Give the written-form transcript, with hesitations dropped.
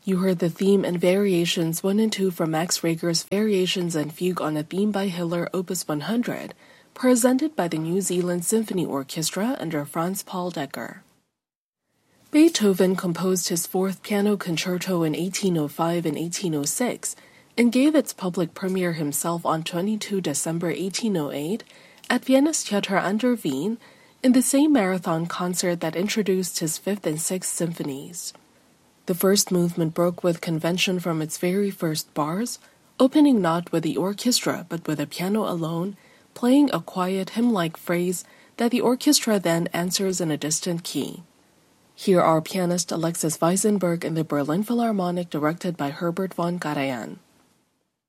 You heard the theme and variations 1 and 2 from Max Reger's Variations and Fugue on a Theme by Hiller Opus 100, presented by the New Zealand Symphony Orchestra under Franz Paul Decker. Beethoven composed his fourth piano concerto in 1805 and 1806 and gave its public premiere himself on 22 December 1808 at Vienna's Theater an der Wien in the same marathon concert that introduced his fifth and sixth symphonies. The first movement broke with convention from its very first bars, opening not with the orchestra but with a piano alone, playing a quiet hymn-like phrase that the orchestra then answers in a distant key. Here are pianist Alexis Weissenberg and the Berlin Philharmonic directed by Herbert von Karajan.